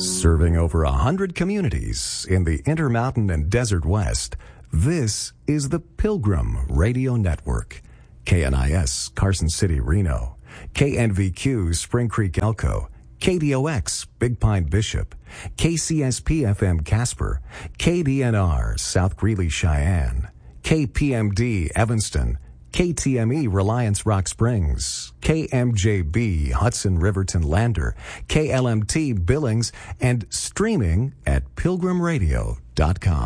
Serving over 100 communities in the Intermountain and Desert West, this is the Pilgrim Radio Network. KNIS, Carson City, Reno. KNVQ, Spring Creek, Elko. KDOX, Big Pine, Bishop. KCSP-FM, Casper. KDNR, South Greeley, Cheyenne. KPMD, Evanston. KTME, Reliance Rock Springs, KMJB, Hudson Riverton Lander, KLMT, Billings, and streaming at pilgrimradio.com.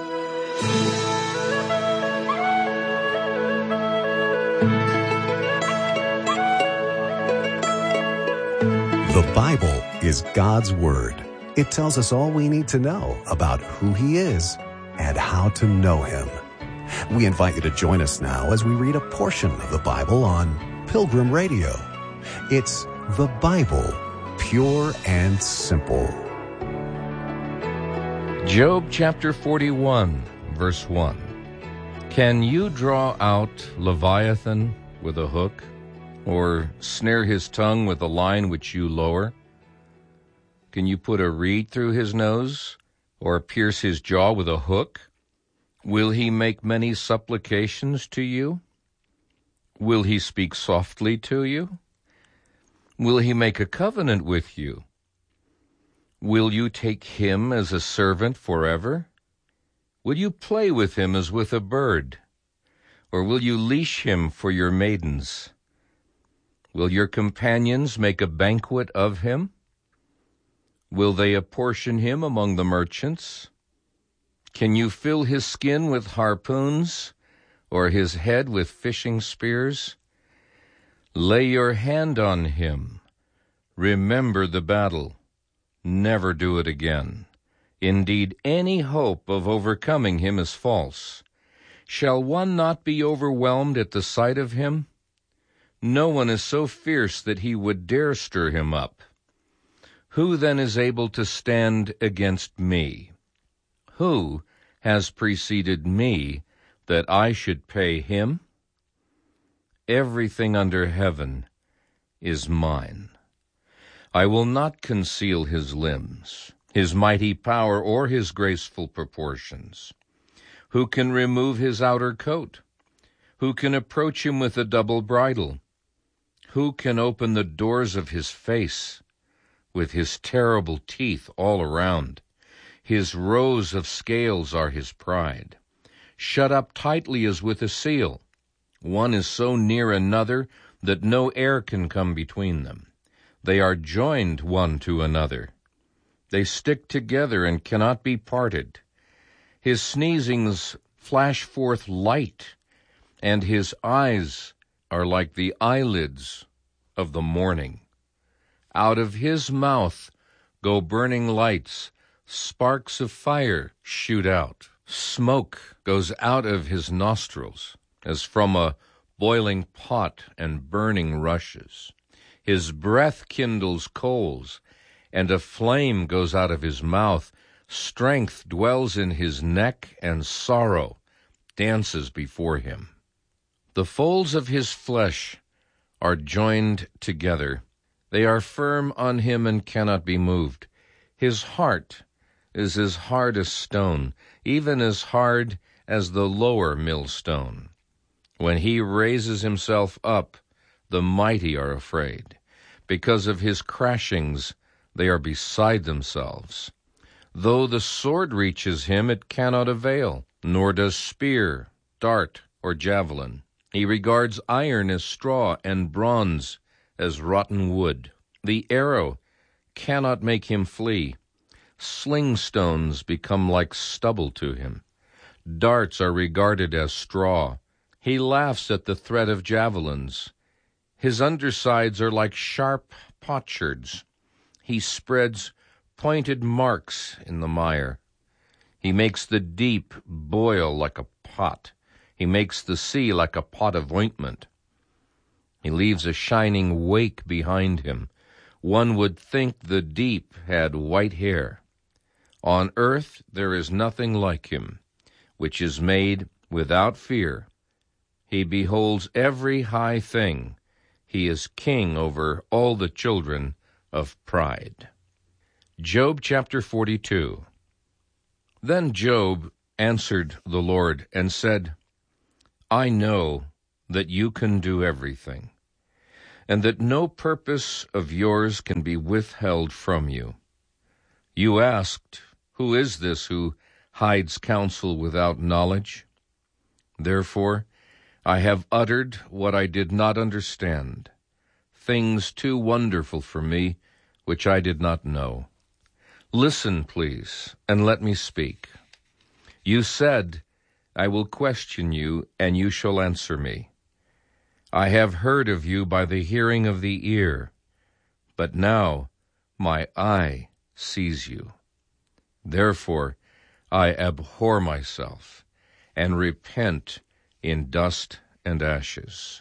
The Bible is God's Word. It tells us all we need to know about who He is and how to know Him. We invite you to join us now as we read a portion of the Bible on Pilgrim Radio. It's the Bible, pure and simple. Job chapter 41, verse 1. Can you draw out Leviathan with a hook, or snare his tongue with a line which you lower? Can you put a reed through his nose, or pierce his jaw with a hook? Will he make many supplications to you? Will he speak softly to you? Will he make a covenant with you? Will you take him as a servant forever? Will you play with him as with a bird? Or will you leash him for your maidens? Will your companions make a banquet of him? Will they apportion him among the merchants? Can you fill his skin with harpoons, or his head with fishing spears? Lay your hand on him. Remember the battle. Never do it again. Indeed, any hope of overcoming him is false. Shall one not be overwhelmed at the sight of him? No one is so fierce that he would dare stir him up. Who then is able to stand against me? Who has preceded me that I should pay him? Everything under heaven is mine. I will not conceal his limbs, his mighty power, or his graceful proportions. Who can remove his outer coat? Who can approach him with a double bridle? Who can open the doors of his face with his terrible teeth all around? His rows of scales are his pride, shut up tightly as with a seal. One is so near another that no air can come between them. They are joined one to another. They stick together and cannot be parted. His sneezings flash forth light, and his eyes are like the eyelids of the morning. Out of his mouth go burning lights. Sparks of fire shoot out. Smoke goes out of his nostrils, as from a boiling pot, and burning rushes. His breath kindles coals, and a flame goes out of his mouth. Strength dwells in his neck, and sorrow dances before him. The folds of his flesh are joined together. They are firm on him and cannot be moved. His heart is as hard as stone, even as hard as the lower millstone. When he raises himself up, the mighty are afraid. Because of his crashings, they are beside themselves. Though the sword reaches him, it cannot avail, nor does spear, dart, or javelin. He regards iron as straw, and bronze as rotten wood. The arrow cannot make him flee. Sling stones become like stubble to him. Darts are regarded as straw. He laughs at the threat of javelins. His undersides are like sharp potsherds. He spreads pointed marks in the mire. He makes the deep boil like a pot. He makes the sea like a pot of ointment. He leaves a shining wake behind him. One would think the deep had white hair. On earth there is nothing like him, which is made without fear. He beholds every high thing. He is king over all the children of pride. Job chapter 42. Then Job answered the Lord and said, I know that you can do everything, and that no purpose of yours can be withheld from you. You asked, who is this who hides counsel without knowledge? Therefore, I have uttered what I did not understand, things too wonderful for me, which I did not know. Listen, please, and let me speak. You said, I will question you, and you shall answer me. I have heard of you by the hearing of the ear, but now my eye sees you. Therefore I abhor myself, and repent in dust and ashes.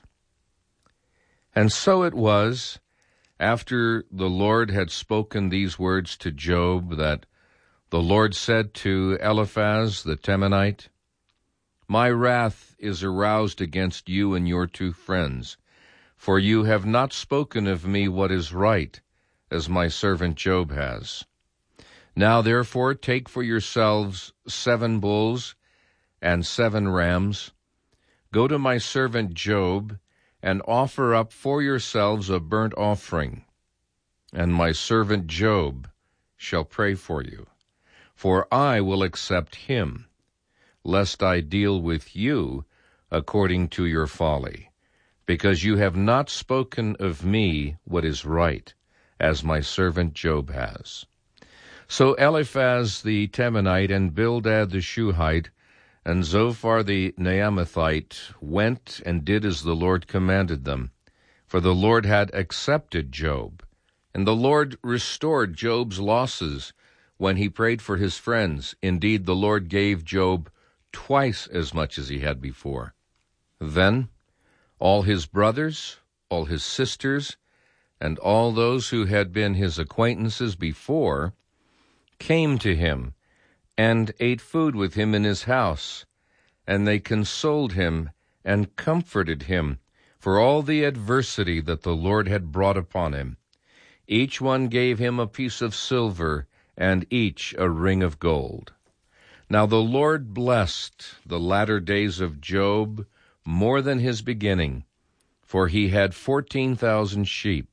And so it was, after the Lord had spoken these words to Job, that the Lord said to Eliphaz the Temanite, My wrath is aroused against you and your two friends, for you have not spoken of me what is right, as my servant Job has. Now therefore take for yourselves 7 bulls and 7 rams. Go to my servant Job, and offer up for yourselves a burnt offering, and my servant Job shall pray for you. For I will accept him, lest I deal with you according to your folly, because you have not spoken of me what is right, as my servant Job has. So Eliphaz the Temanite and Bildad the Shuhite and Zophar the Naamathite went and did as the Lord commanded them, for the Lord had accepted Job. And the Lord restored Job's losses when he prayed for his friends. Indeed, the Lord gave Job twice as much as he had before. Then all his brothers, all his sisters, and all those who had been his acquaintances before came to him and ate food with him in his house, and they consoled him and comforted him for all the adversity that the Lord had brought upon him. Each one gave him a piece of silver, and each a ring of gold. Now the Lord blessed the latter days of Job more than his beginning, for he had 14,000 sheep,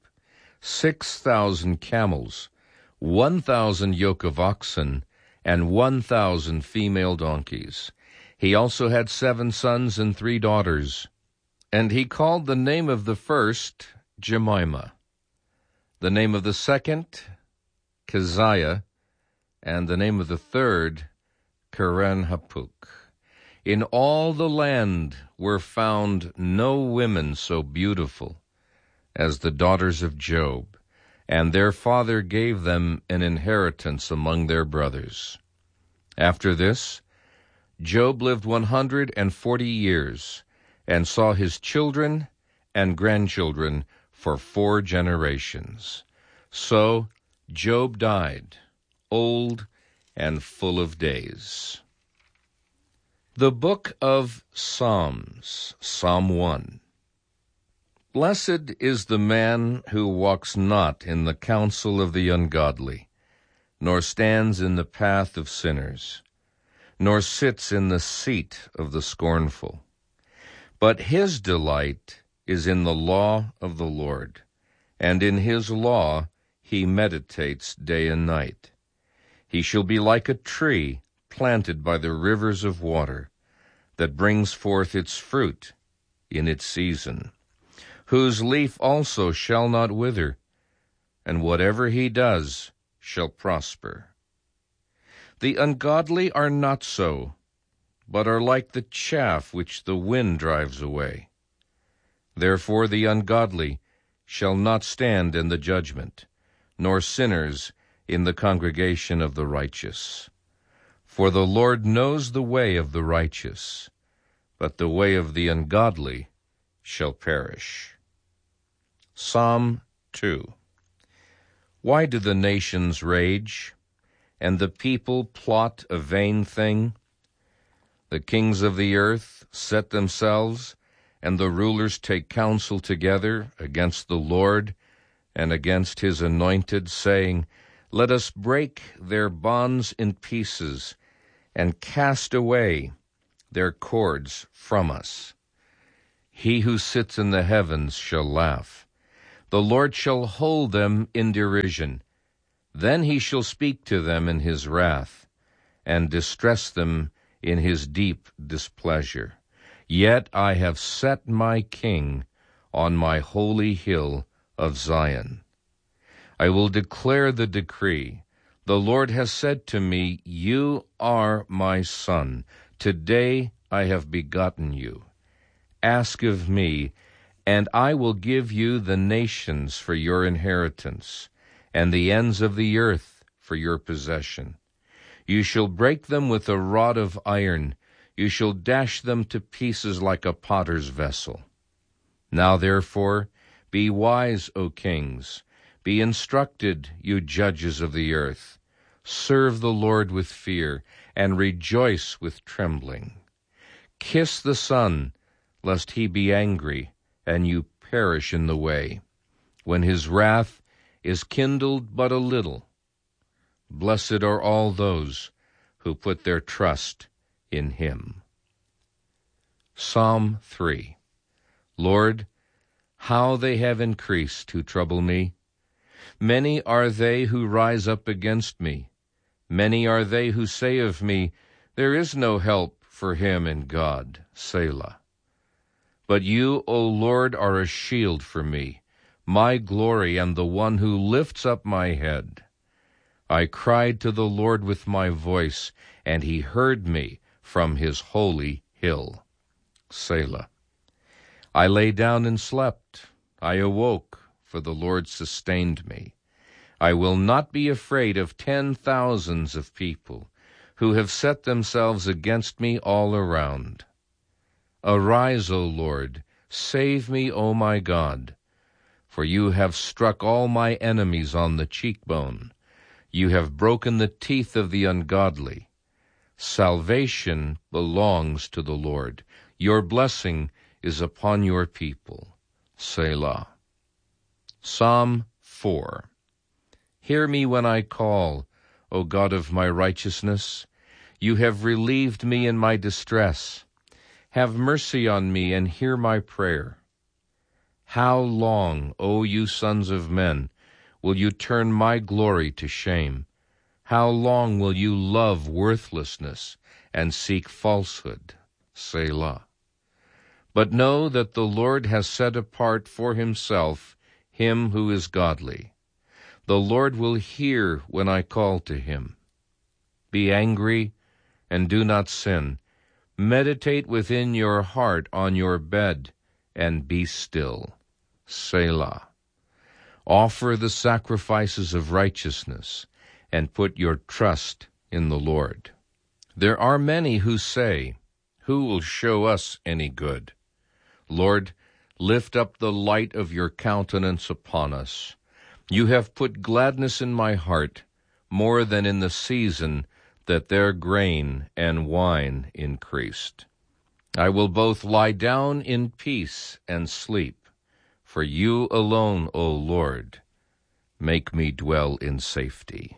6,000 camels, 1,000 yoke of oxen, and 1,000 female donkeys. He also had 7 sons and 3 daughters. And he called the name of the first Jemimah, the name of the second Keziah, and the name of the third Keren-hapuk. In all the land were found no women so beautiful as the daughters of Job, and their father gave them an inheritance among their brothers. After this, Job lived 140 years, and saw his children and grandchildren for 4 generations. So Job died, old and full of days. The Book of Psalms, Psalm 1. Blessed is the man who walks not in the counsel of the ungodly, nor stands in the path of sinners, nor sits in the seat of the scornful. But his delight is in the law of the Lord, and in his law he meditates day and night. He shall be like a tree planted by the rivers of water, that brings forth its fruit in its season, whose leaf also shall not wither, and whatever he does shall prosper. The ungodly are not so, but are like the chaff which the wind drives away. Therefore the ungodly shall not stand in the judgment, nor sinners in the congregation of the righteous. For the Lord knows the way of the righteous, but the way of the ungodly shall perish. Psalm 2. Why do the nations rage, and the people plot a vain thing? The kings of the earth set themselves, and the rulers take counsel together against the Lord and against his anointed, saying, Let us break their bonds in pieces and cast away their cords from us. He who sits in the heavens shall laugh. The Lord shall hold them in derision. Then he shall speak to them in his wrath, and distress them in his deep displeasure. Yet I have set my king on my holy hill of Zion. I will declare the decree. The Lord has said to me, You are my son. Today I have begotten you. Ask of me, and I will give you the nations for your inheritance, and the ends of the earth for your possession. You shall break them with a rod of iron. You shall dash them to pieces like a potter's vessel. Now therefore, be wise, O kings. Be instructed, you judges of the earth. Serve the Lord with fear, and rejoice with trembling. Kiss the Son, lest he be angry, and you perish in the way, when his wrath is kindled but a little. Blessed are all those who put their trust in him. Psalm 3. Lord, how they have increased who trouble me. Many are they who rise up against me. Many are they who say of me, There is no help for him in God. Selah. But you, O Lord, are a shield for me, my glory, and the one who lifts up my head. I cried to the Lord with my voice, and he heard me from his holy hill. Selah. I lay down and slept. I awoke, for the Lord sustained me. I will not be afraid of 10,000s of people who have set themselves against me all around. Arise, O Lord, save me, O my God, for you have struck all my enemies on the cheekbone. You have broken the teeth of the ungodly. Salvation belongs to the Lord. Your blessing is upon your people. Selah. Psalm 4. Hear me when I call, O God of my righteousness. You have relieved me in my distress. Have mercy on me and hear my prayer. How long, O you sons of men, will you turn my glory to shame? How long will you love worthlessness and seek falsehood? Selah. But know that the Lord has set apart for himself him who is godly. The Lord will hear when I call to him. Be angry and do not sin. Meditate within your heart on your bed and be still. Selah. Offer the sacrifices of righteousness and put your trust in the Lord. There are many who say, Who will show us any good? Lord, lift up the light of your countenance upon us. You have put gladness in my heart, more than in the season that their grain and wine increased. I will both lie down in peace and sleep, for you alone, O Lord, make me dwell in safety.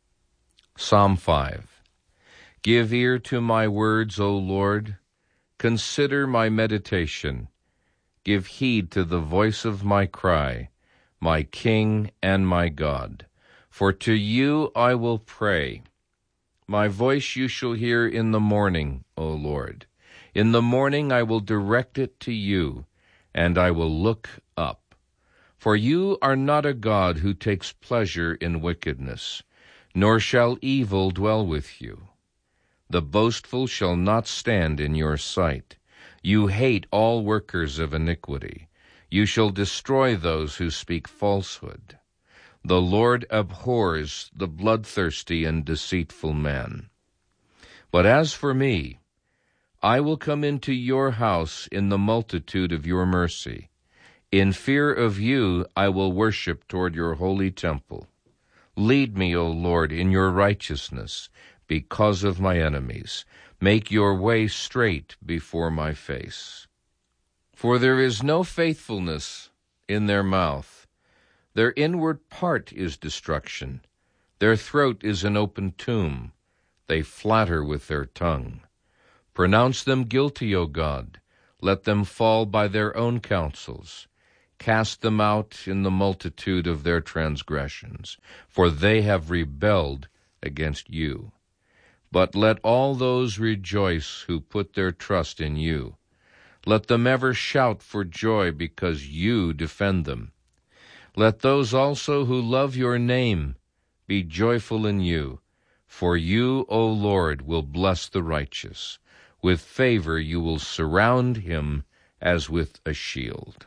Psalm 5. Give ear to my words, O Lord. Consider my meditation. Give heed to the voice of my cry, my King and my God. For to you I will pray. My voice you shall hear in the morning, O Lord. In the morning I will direct it to you, and I will look up. For you are not a God who takes pleasure in wickedness, nor shall evil dwell with you. The boastful shall not stand in your sight. You hate all workers of iniquity. You shall destroy those who speak falsehood. The Lord abhors the bloodthirsty and deceitful man. But as for me, I will come into your house in the multitude of your mercy. In fear of you I will worship toward your holy temple. Lead me, O Lord, in your righteousness, because of my enemies. Make your way straight before my face. For there is no faithfulness in their mouth. Their inward part is destruction. Their throat is an open tomb. They flatter with their tongue. Pronounce them guilty, O God. Let them fall by their own counsels. Cast them out in the multitude of their transgressions, for they have rebelled against you. But let all those rejoice who put their trust in you. Let them ever shout for joy because you defend them. Let those also who love your name be joyful in you. For you, O Lord, will bless the righteous. With favor you will surround him as with a shield.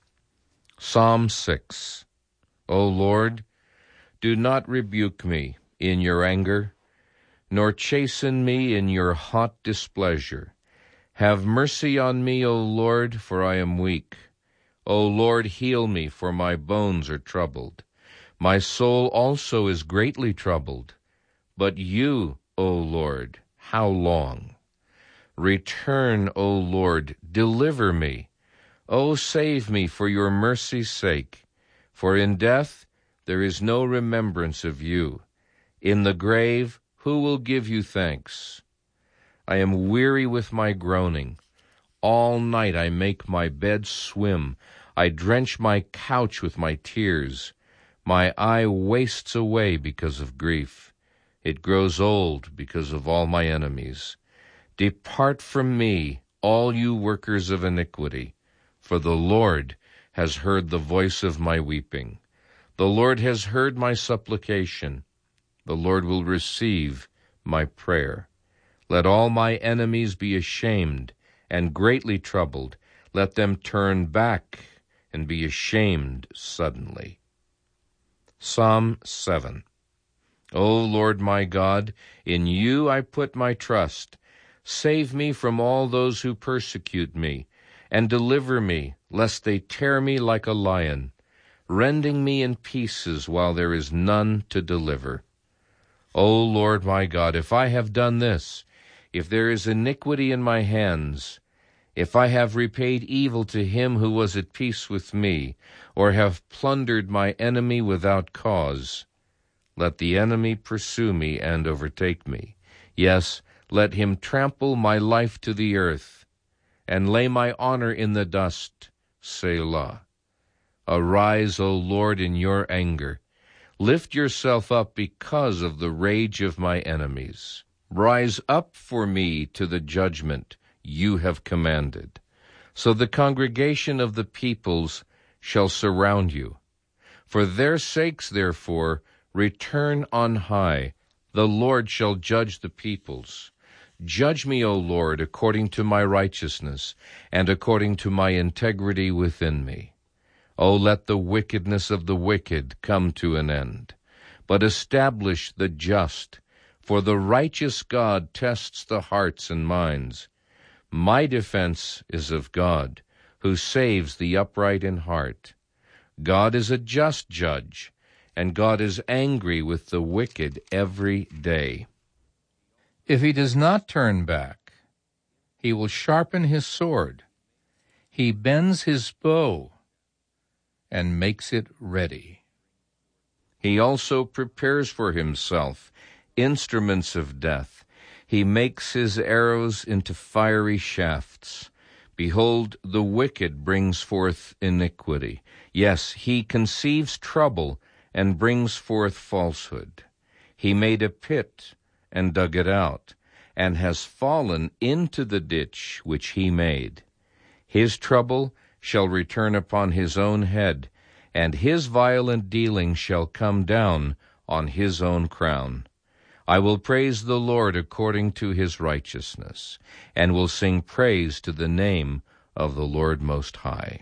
Psalm 6. O Lord, do not rebuke me in your anger, nor chasten me in your hot displeasure. Have mercy on me, O Lord, for I am weak. O Lord, heal me, for my bones are troubled. My soul also is greatly troubled. But you, O Lord, how long? Return, O Lord, deliver me. O save me for your mercy's sake. For in death there is no remembrance of you. In the grave who will give you thanks? I am weary with my groaning. All night I make my bed swim. I drench my couch with my tears. My eye wastes away because of grief. It grows old because of all my enemies. Depart from me, all you workers of iniquity, for the Lord has heard the voice of my weeping. The Lord has heard my supplication. The Lord will receive my prayer. Let all my enemies be ashamed and greatly troubled. Let them turn back and be ashamed suddenly. Psalm 7. O Lord my God, in you I put my trust. Save me from all those who persecute me, and deliver me, lest they tear me like a lion, rending me in pieces while there is none to deliver. O Lord my God, if I have done this, if there is iniquity in my hands, if I have repaid evil to him who was at peace with me, or have plundered my enemy without cause, let the enemy pursue me and overtake me. Yes, let him trample my life to the earth, and lay my honor in the dust. Selah. Arise, O Lord, in your anger. Lift yourself up because of the rage of my enemies. Rise up for me to the judgment you have commanded. So the congregation of the peoples shall surround you. For their sakes, therefore, return on high. The Lord shall judge the peoples. Judge me, O Lord, according to my righteousness, and according to my integrity within me. O let the wickedness of the wicked come to an end, but establish the just, for the righteous God tests the hearts and minds. My defense is of God, who saves the upright in heart. God is a just judge, and God is angry with the wicked every day. If he does not turn back, he will sharpen his sword. He bends his bow and makes it ready. He also prepares for himself instruments of death. He makes his arrows into fiery shafts. Behold, the wicked brings forth iniquity. Yes, he conceives trouble and brings forth falsehood. He made a pit and dug it out, and has fallen into the ditch which he made. His trouble shall return upon his own head, and his violent dealing shall come down on his own crown. I will praise the Lord according to his righteousness, and will sing praise to the name of the Lord Most High.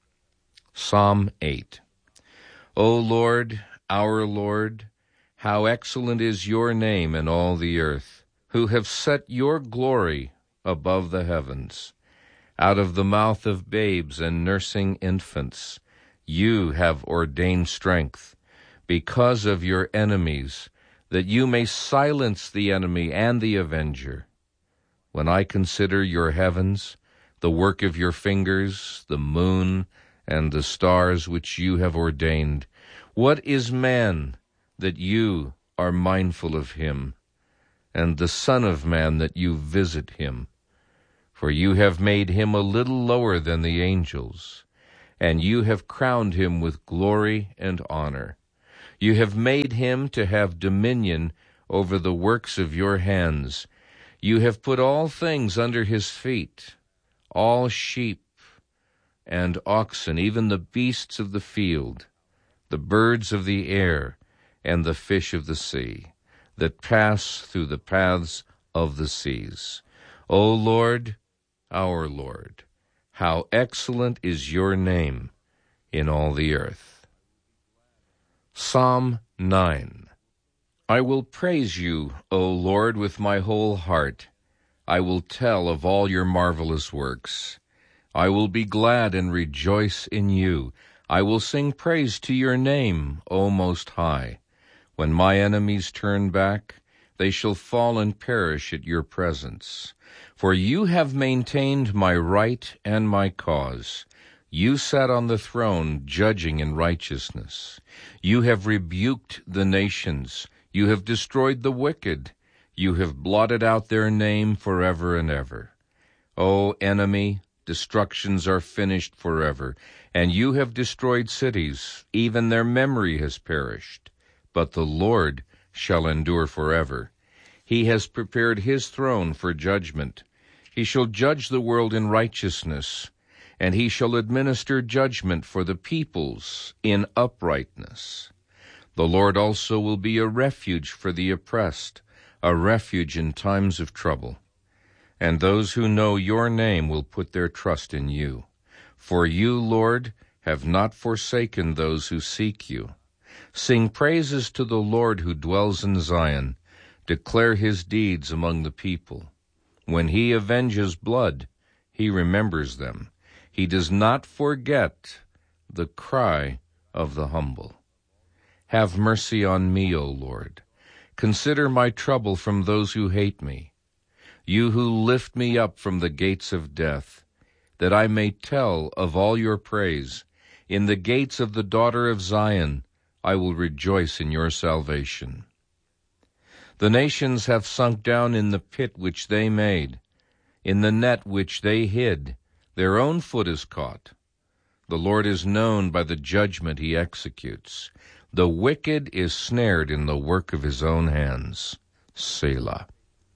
Psalm 8. O Lord, our Lord, how excellent is your name in all the earth, who have set your glory above the heavens. Out of the mouth of babes and nursing infants, you have ordained strength, because of your enemies, that you may silence the enemy and the avenger. When I consider your heavens, the work of your fingers, the moon and the stars which you have ordained, what is man that you are mindful of him, and the Son of Man that you visit him. For you have made him a little lower than the angels, and you have crowned him with glory and honor. You have made him to have dominion over the works of your hands. You have put all things under his feet, all sheep and oxen, even the beasts of the field, the birds of the air, and the fish of the sea, that pass through the paths of the seas. O Lord, our Lord, how excellent is your name in all the earth. Psalm 9. I will praise you, O Lord, with my whole heart. I will tell of all your marvelous works. I will be glad and rejoice in you. I will sing praise to your name, O Most High. When my enemies turn back, they shall fall and perish at your presence. For you have maintained my right and my cause. You sat on the throne, judging in righteousness. You have rebuked the nations. You have destroyed the wicked. You have blotted out their name forever and ever. O enemy, destructions are finished forever, and you have destroyed cities. Even their memory has perished. But the Lord shall endure forever. He has prepared his throne for judgment. He shall judge the world in righteousness, and he shall administer judgment for the peoples in uprightness. The Lord also will be a refuge for the oppressed, a refuge in times of trouble. And those who know your name will put their trust in you. For you, Lord, have not forsaken those who seek you. Sing praises to the Lord who dwells in Zion. Declare his deeds among the people. When he avenges blood, he remembers them. He does not forget the cry of the humble. Have mercy on me, O Lord. Consider my trouble from those who hate me. You who lift me up from the gates of death, that I may tell of all your praise. In the gates of the daughter of Zion, I will rejoice in your salvation. The nations have sunk down in the pit which they made, in the net which they hid. Their own foot is caught. The Lord is known by the judgment he executes. The wicked is snared in the work of his own hands. Selah.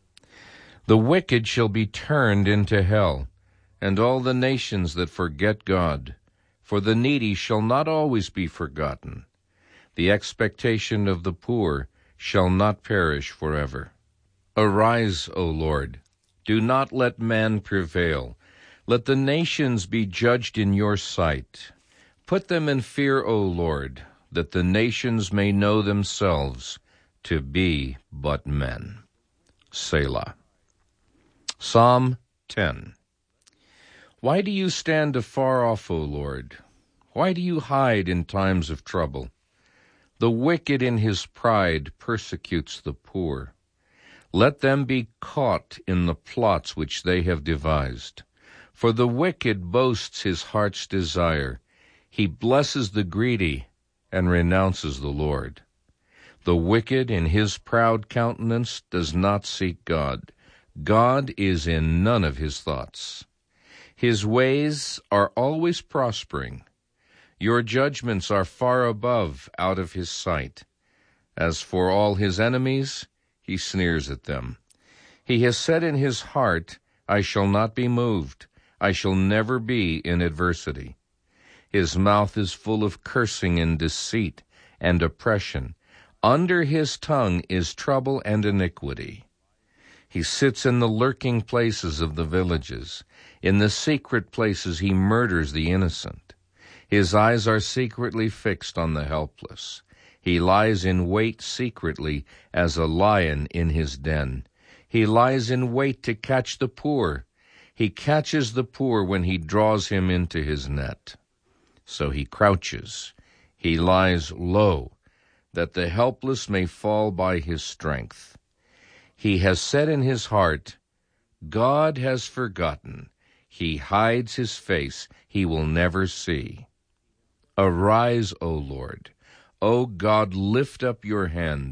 The wicked shall be turned into hell, and all the nations that forget God. For the needy shall not always be forgotten. The expectation of the poor shall not perish forever. Arise, O Lord. Do not let man prevail. Let the nations be judged in your sight. Put them in fear, O Lord, that the nations may know themselves to be but men. Selah. Psalm 10. Why do you stand afar off, O Lord? Why do you hide in times of trouble? The wicked in his pride persecutes the poor. Let them be caught in the plots which they have devised. For the wicked boasts his heart's desire. He blesses the greedy and renounces the Lord. The wicked in his proud countenance does not seek God. God is in none of his thoughts. His ways are always prospering. Your judgments are far above, out of his sight. As for all his enemies, he sneers at them. He has said in his heart, I shall not be moved. I shall never be in adversity. His mouth is full of cursing and deceit and oppression. Under his tongue is trouble and iniquity. He sits in the lurking places of the villages. In the secret places he murders the innocent. His eyes are secretly fixed on the helpless. He lies in wait secretly as a lion in his den. He lies in wait to catch the poor. He catches the poor when he draws him into his net. So he crouches. He lies low, that the helpless may fall by his strength. He has said in his heart, God has forgotten. He hides his face. He will never see. Arise, O Lord. O God, lift up your hand.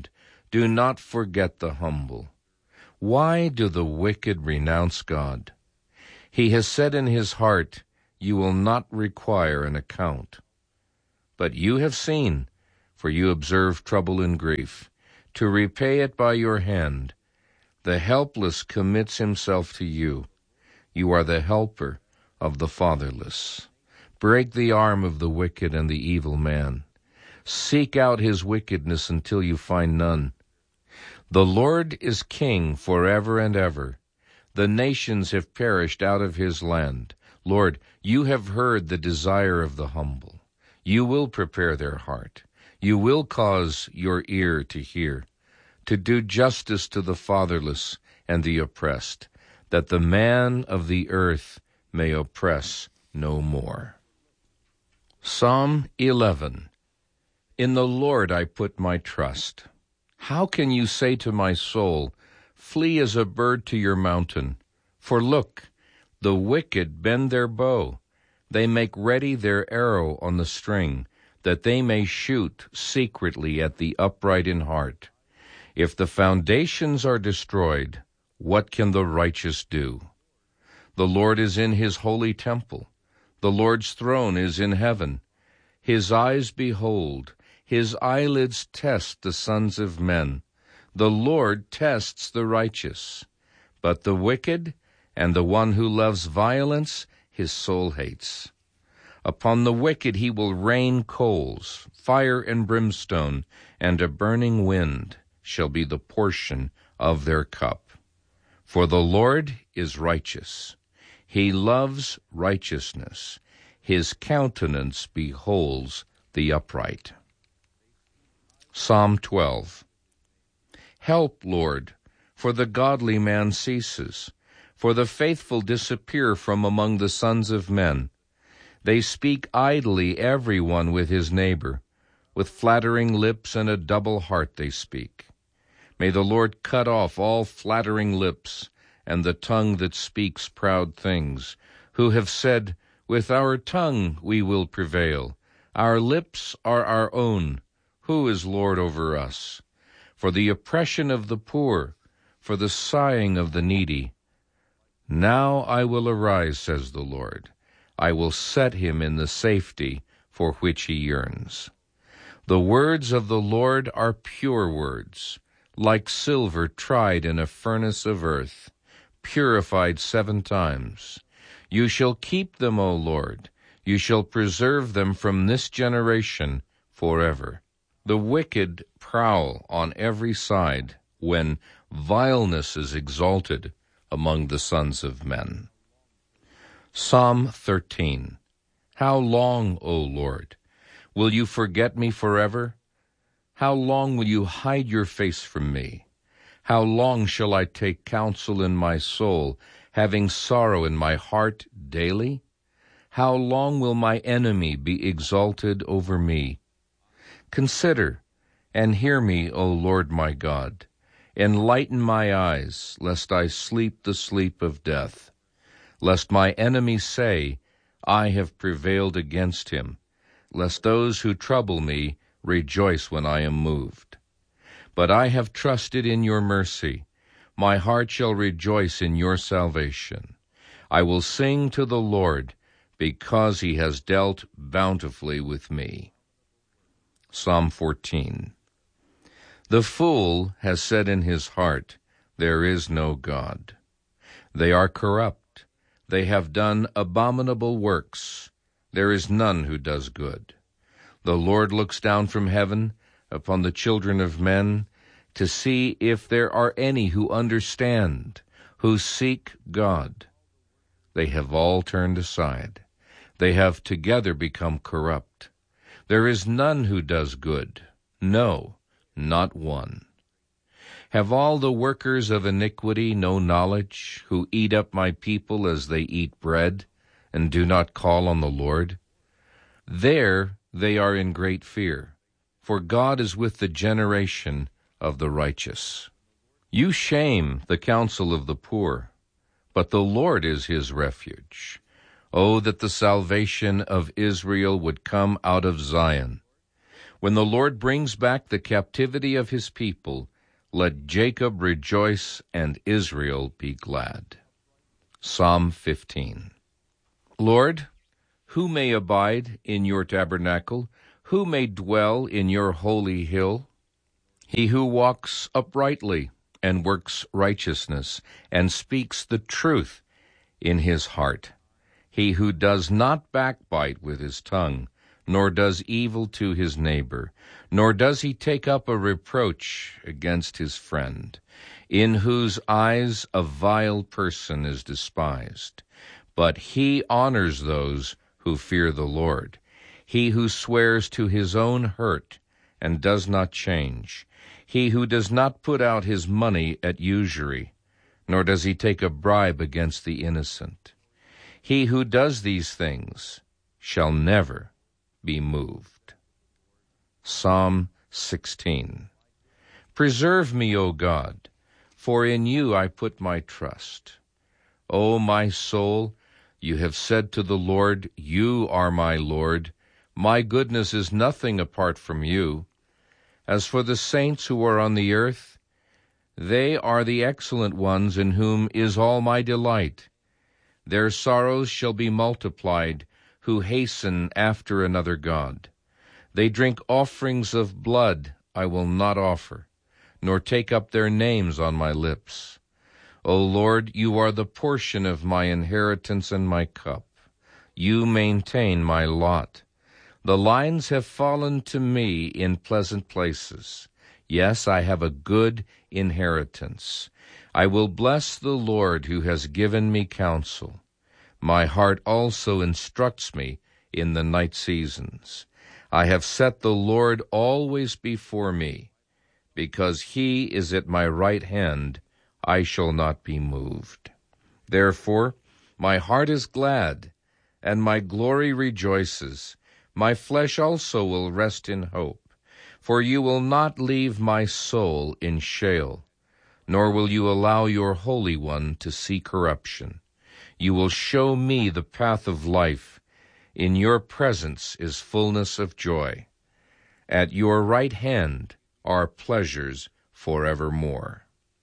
Do not forget the humble. Why do the wicked renounce God? He has said in his heart, you will not require an account. But you have seen, for you observe trouble and grief, to repay it by your hand. The helpless commits himself to you. You are the helper of the fatherless. Break the arm of the wicked and the evil man. Seek out his wickedness until you find none. The Lord is king forever and ever. The nations have perished out of his land. Lord, you have heard the desire of the humble. You will prepare their heart. You will cause your ear to hear, to do justice to the fatherless and the oppressed, that the man of the earth may oppress no more. Psalm 11. In the Lord I put my trust. How can you say to my soul, flee as a bird to your mountain? For look, the wicked bend their bow. They make ready their arrow on the string, that they may shoot secretly at the upright in heart. If the foundations are destroyed, what can the righteous do? The Lord is in his holy temple. The Lord's throne is in heaven. His eyes behold, his eyelids test the sons of men. The Lord tests the righteous, but the wicked and the one who loves violence his soul hates. Upon the wicked he will rain coals, fire and brimstone, and a burning wind shall be the portion of their cup. For the Lord is righteous. He loves righteousness. His countenance beholds the upright. Psalm 12. Help, Lord, for the godly man ceases, for the faithful disappear from among the sons of men. They speak idly every one with his neighbor. With flattering lips and a double heart they speak. May the Lord cut off all flattering lips and the tongue that speaks proud things, who have said, with our tongue we will prevail. Our lips are our own. Who is Lord over us? For the oppression of the poor, for the sighing of the needy. Now I will arise, says the Lord. I will set him in the safety for which he yearns. The words of the Lord are pure words, like silver tried in a furnace of earth, purified 7 times. You shall keep them, O Lord. You shall preserve them from this generation forever. The wicked prowl on every side when vileness is exalted among the sons of men. Psalm 13. How long, O Lord, will you forget me forever? How long will you hide your face from me? How long shall I take counsel in my soul, having sorrow in my heart daily? How long will my enemy be exalted over me? Consider and hear me, O Lord my God. Enlighten my eyes, lest I sleep the sleep of death. Lest my enemies say, I have prevailed against him. Lest those who trouble me rejoice when I am moved. But I have trusted in your mercy. My heart shall rejoice in your salvation. I will sing to the Lord, because he has dealt bountifully with me. Psalm 14. The fool has said in his heart, there is no God. They are corrupt. They have done abominable works. There is none who does good. The Lord looks down from heaven upon the children of men to see if there are any who understand, who seek God. They have all turned aside. They have together become corrupt. There is none who does good, no, not one. Have all the workers of iniquity no knowledge, who eat up my people as they eat bread, and do not call on the Lord? There they are in great fear, for God is with the generation of the righteous. You shame the counsel of the poor, but the Lord is his refuge. Oh, that the salvation of Israel would come out of Zion. When the Lord brings back the captivity of his people, Let Jacob rejoice and Israel be glad. Psalm 15. Lord, who may abide in your tabernacle? Who may dwell in your holy hill? He who walks uprightly and works righteousness and speaks the truth in his heart. He who does not backbite with his tongue, nor does evil to his neighbor, nor does he take up a reproach against his friend, in whose eyes a vile person is despised. But he honors those who fear the Lord. He who swears to his own hurt and does not change. He who does not put out his money at usury, nor does he take a bribe against the innocent. He who does these things shall never be moved. Psalm 16. Preserve me, O God, for in you I put my trust. O my soul, you have said to the Lord, you are my Lord. My goodness is nothing apart from you. As for the saints who are on the earth, they are the excellent ones in whom is all my delight. Their sorrows shall be multiplied, who hasten after another god. They drink offerings of blood I will not offer, nor take up their names on my lips. O Lord, you are the portion of my inheritance and my cup. You maintain my lot. The lines have fallen to me in pleasant places. Yes, I have a good inheritance. I will bless the Lord who has given me counsel. My heart also instructs me in the night seasons. I have set the Lord always before me. Because he is at my right hand, I shall not be moved. Therefore, my heart is glad, and my glory rejoices. My flesh also will rest in hope. For you will not leave my soul in Sheol, nor will you allow your Holy One to see corruption. You will show me the path of life. In your presence is fullness of joy. At your right hand are pleasures forevermore.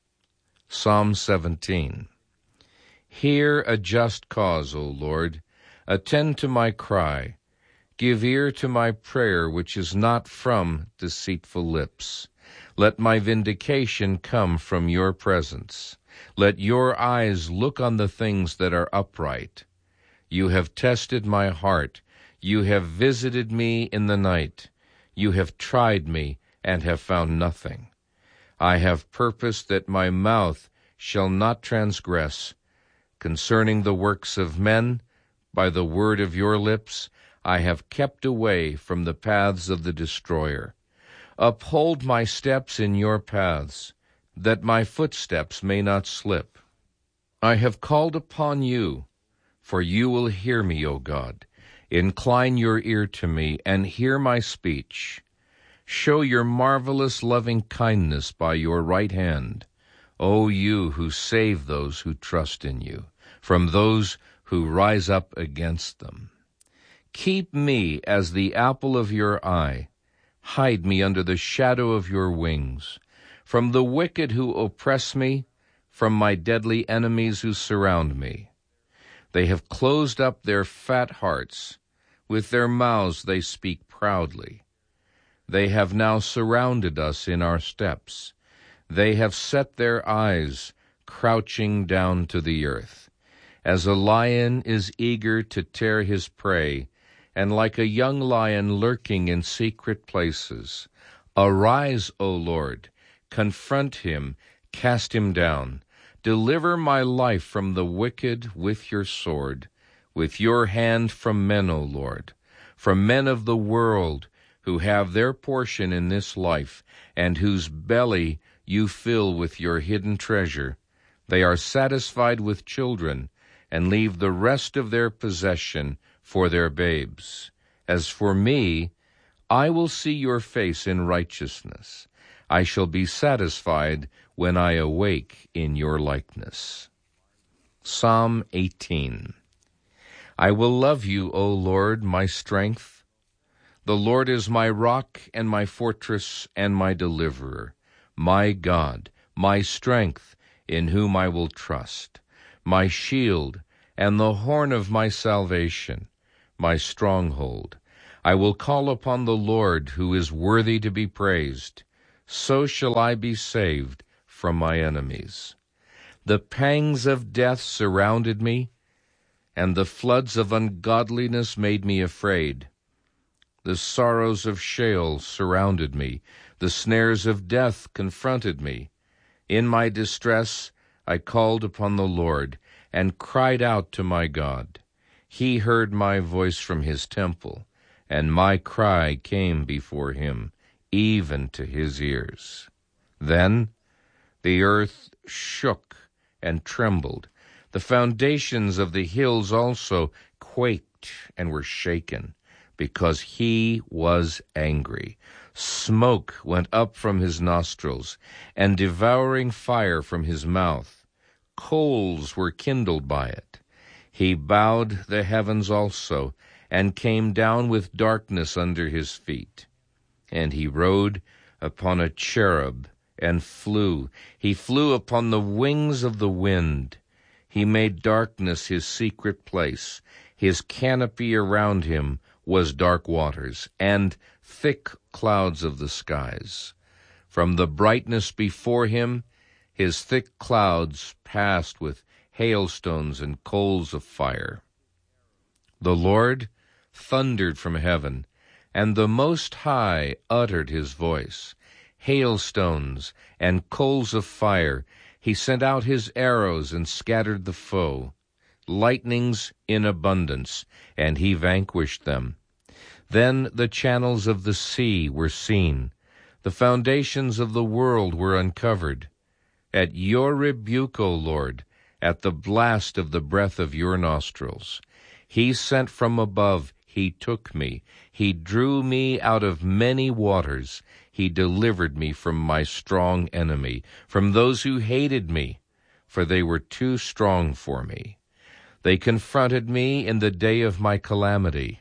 Psalm 17. Hear a just cause, O Lord. Attend to my cry. Give ear to my prayer, which is not from deceitful lips. Let my vindication come from your presence. Let your eyes look on the things that are upright. You have tested my heart. You have visited me in the night. You have tried me and have found nothing. I have purposed that my mouth shall not transgress. Concerning the works of men, by the word of your lips, I have kept away from the paths of the destroyer. Uphold my steps in your paths, that my footsteps may not slip. I have called upon you, for you will hear me, O God. Incline your ear to me, and hear my speech. Show your marvelous loving kindness by your right hand, O you who save those who trust in you, from those who rise up against them. Keep me as the apple of your eye. Hide me under the shadow of your wings. From the wicked who oppress me, from my deadly enemies who surround me. They have closed up their fat hearts. With their mouths they speak proudly. They have now surrounded us in our steps. They have set their eyes, crouching down to the earth. As a lion is eager to tear his prey, and like a young lion lurking in secret places. Arise, O Lord, confront him, cast him down. Deliver my life from the wicked with your sword, with your hand from men, O Lord, from men of the world who have their portion in this life, and whose belly you fill with your hidden treasure. They are satisfied with children, and leave the rest of their possession for their babes. As for me, I will see your face in righteousness. I shall be satisfied when I awake in your likeness. Psalm 18. I will love you, O Lord, my strength. The Lord is my rock and my fortress and my deliverer. My God, my strength, in whom I will trust, my shield, and the horn of my salvation, my stronghold. I will call upon the Lord, who is worthy to be praised. So shall I be saved from my enemies. The pangs of death surrounded me, and the floods of ungodliness made me afraid. The sorrows of Sheol surrounded me. The snares of death confronted me. In my distress I called upon the Lord and cried out to my God. He heard my voice from his temple, and my cry came before him, even to his ears. Then the earth shook and trembled. The foundations of the hills also quaked and were shaken, because he was angry. Smoke went up from his nostrils, and devouring fire from his mouth. Coals were kindled by it. He bowed the heavens also, and came down with darkness under his feet. And he rode upon a cherub, and flew. He flew upon the wings of the wind. He made darkness his secret place. His canopy around him was dark waters, and thick clouds of the skies. From the brightness before him, his thick clouds passed with hailstones and coals of fire. The Lord thundered from heaven, and the Most High uttered his voice. Hailstones and coals of fire, he sent out his arrows and scattered the foe. Lightnings in abundance, and he vanquished them. Then the channels of the sea were seen. The foundations of the world were uncovered. At your rebuke, O Lord, at the blast of the breath of your nostrils, he sent from above, he took me. He drew me out of many waters. He delivered me from my strong enemy, from those who hated me, for they were too strong for me. They confronted me in the day of my calamity,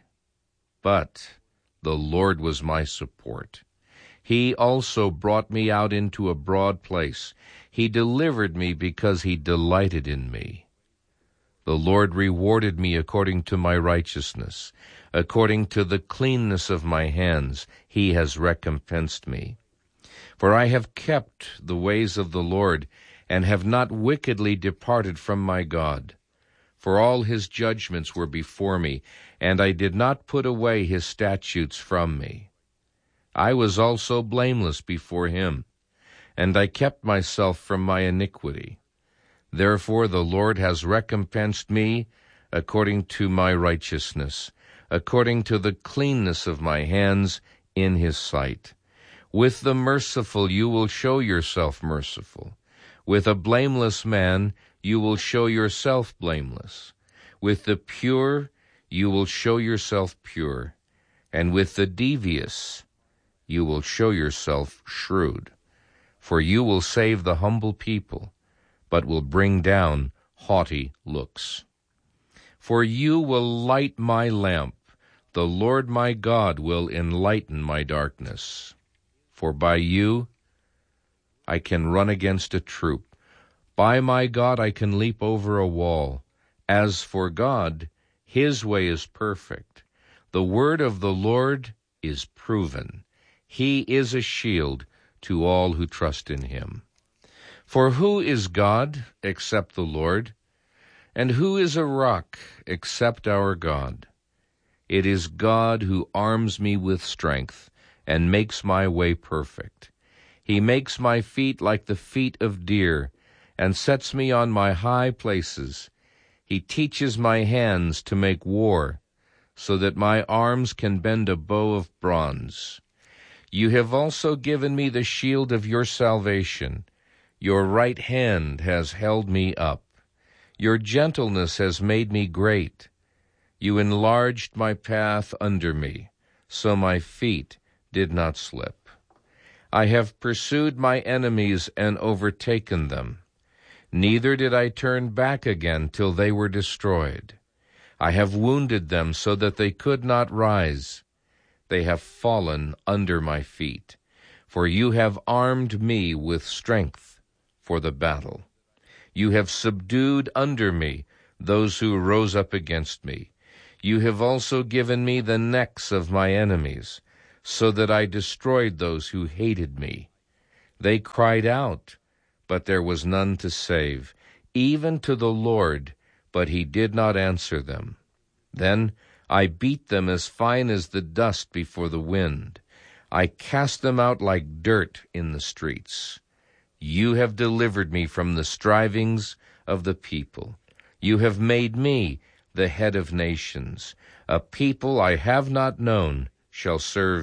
but the Lord was my support. He also brought me out into a broad place. He delivered me because he delighted in me. The Lord rewarded me according to my righteousness. According to the cleanness of my hands, he has recompensed me. For I have kept the ways of the Lord, and have not wickedly departed from my God. For all his judgments were before me, and I did not put away his statutes from me. I was also blameless before him, and I kept myself from my iniquity. Therefore the Lord has recompensed me according to my righteousness, according to the cleanness of my hands in his sight. With the merciful you will show yourself merciful. With a blameless man you will show yourself blameless. With the pure you will show yourself pure. And with the devious you will show yourself shrewd. For you will save the humble people, but will bring down haughty looks. For you will light my lamp. The Lord my God will enlighten my darkness. For by you I can run against a troop. By my God I can leap over a wall. As for God, his way is perfect. The word of the Lord is proven. He is a shield to all who trust in him. For who is God except the Lord? And who is a rock except our God? It is God who arms me with strength and makes my way perfect. He makes my feet like the feet of deer and sets me on my high places. He teaches my hands to make war, so that my arms can bend a bow of bronze. You have also given me the shield of your salvation. Your right hand has held me up. Your gentleness has made me great. You enlarged my path under me, so my feet did not slip. I have pursued my enemies and overtaken them. Neither did I turn back again till they were destroyed. I have wounded them so that they could not rise. They have fallen under my feet. For you have armed me with strength. for the battle. You have subdued under me those who rose up against me. You have also given me the necks of my enemies, so that I destroyed those who hated me. They cried out, but there was none to save, even to the Lord, but he did not answer them. Then I beat them as fine as the dust before the wind. I cast them out like dirt in the streets. You have delivered me from the strivings of the people. You have made me the head of nations. A people I have not known shall serve